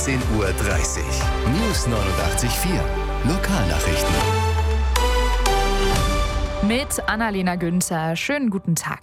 16:30 Uhr. News 89.4 Lokalnachrichten. Mit Annalena Günther. Schönen guten Tag.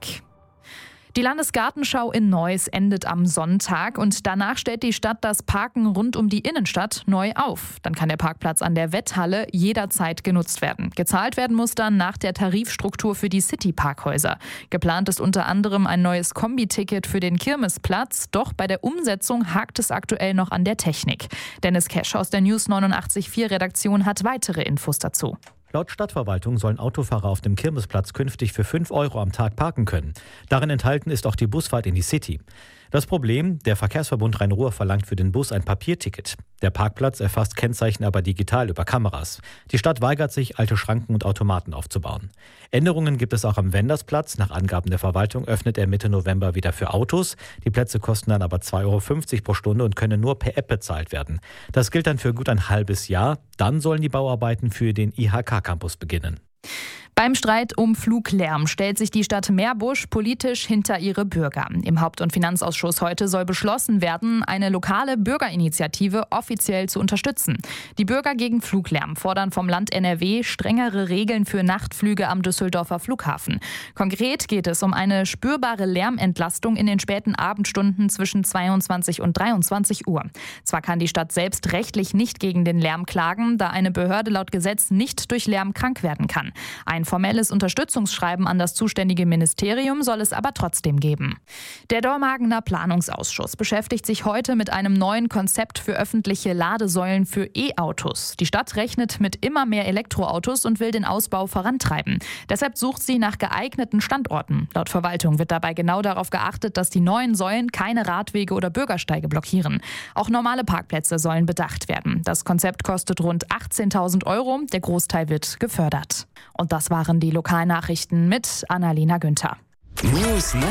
Die Landesgartenschau in Neuss endet am Sonntag und danach stellt die Stadt das Parken rund um die Innenstadt neu auf. Dann kann der Parkplatz an der Wetthalle jederzeit genutzt werden. Gezahlt werden muss dann nach der Tarifstruktur für die City-Parkhäuser. Geplant ist unter anderem ein neues Kombi-Ticket für den Kirmesplatz. Doch bei der Umsetzung hakt es aktuell noch an der Technik. Dennis Kesch aus der News 89.4 Redaktion hat weitere Infos dazu. Laut Stadtverwaltung sollen Autofahrer auf dem Kirmesplatz künftig für 5 Euro am Tag parken können. Darin enthalten ist auch die Busfahrt in die City. Das Problem, der Verkehrsverbund Rhein-Ruhr verlangt für den Bus ein Papierticket. Der Parkplatz erfasst Kennzeichen aber digital über Kameras. Die Stadt weigert sich, alte Schranken und Automaten aufzubauen. Änderungen gibt es auch am Wendersplatz. Nach Angaben der Verwaltung öffnet er Mitte November wieder für Autos. Die Plätze kosten dann aber 2,50 Euro pro Stunde und können nur per App bezahlt werden. Das gilt dann für gut ein halbes Jahr. Dann sollen die Bauarbeiten für den IHK-Campus beginnen. Beim Streit um Fluglärm stellt sich die Stadt Meerbusch politisch hinter ihre Bürger. Im Haupt- und Finanzausschuss heute soll beschlossen werden, eine lokale Bürgerinitiative offiziell zu unterstützen. Die Bürger gegen Fluglärm fordern vom Land NRW strengere Regeln für Nachtflüge am Düsseldorfer Flughafen. Konkret geht es um eine spürbare Lärmentlastung in den späten Abendstunden zwischen 22 und 23 Uhr. Zwar kann die Stadt selbst rechtlich nicht gegen den Lärm klagen, da eine Behörde laut Gesetz nicht durch Lärm krank werden kann. Ein formelles Unterstützungsschreiben an das zuständige Ministerium soll es aber trotzdem geben. Der Dormagener Planungsausschuss beschäftigt sich heute mit einem neuen Konzept für öffentliche Ladesäulen für E-Autos. Die Stadt rechnet mit immer mehr Elektroautos und will den Ausbau vorantreiben. Deshalb sucht sie nach geeigneten Standorten. Laut Verwaltung wird dabei genau darauf geachtet, dass die neuen Säulen keine Radwege oder Bürgersteige blockieren. Auch normale Parkplätze sollen bedacht werden. Das Konzept kostet rund 18.000 Euro. Der Großteil wird gefördert. Und das waren die Lokalnachrichten mit Annalena Günther. News 89.4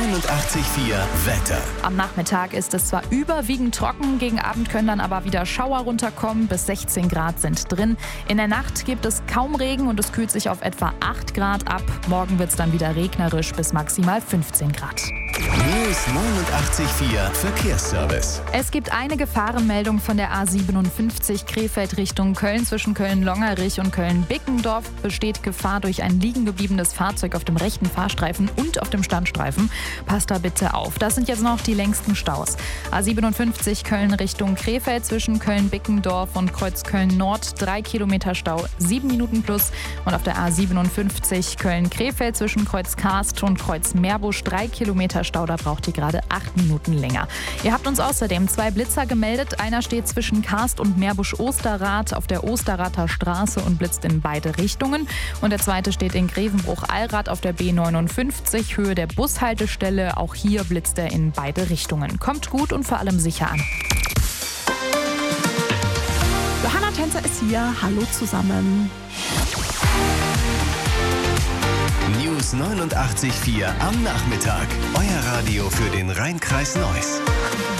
Wetter. Am Nachmittag ist es zwar überwiegend trocken, gegen Abend können dann aber wieder Schauer runterkommen, bis 16 Grad sind drin. In der Nacht gibt es kaum Regen und es kühlt sich auf etwa 8 Grad ab. Morgen wird es dann wieder regnerisch bis maximal 15 Grad. News 89.4 Verkehrsservice. Es gibt eine Gefahrenmeldung von der A57 Krefeld Richtung Köln. Zwischen Köln-Longerich und Köln-Bickendorf besteht Gefahr durch ein liegengebliebenes Fahrzeug auf dem rechten Fahrstreifen und auf dem Standstreifen. Passt da bitte auf. Das sind jetzt noch die längsten Staus. A57 Köln Richtung Krefeld zwischen Köln-Bickendorf und Kreuzköln-Nord 3 Kilometer Stau, 7 Minuten plus. Und auf der A57 Köln-Krefeld zwischen Kreuz-Karst und Kreuz-Meerbusch 3 Kilometer Stau, da braucht ihr gerade 8 Minuten länger. Ihr habt uns außerdem 2 Blitzer gemeldet. Einer steht zwischen Karst und Meerbusch-Osterrath auf der Osterrather Straße und blitzt in beide Richtungen. Und der zweite steht in Grevenbruch-Allrath auf der B59, Höhe der Bushaltestelle. Auch hier blitzt er in beide Richtungen. Kommt gut und vor allem sicher an. Johanna Tänzer ist hier. Hallo zusammen. News 89.4 am Nachmittag. Euer Radio für den Rhein-Kreis Neuss.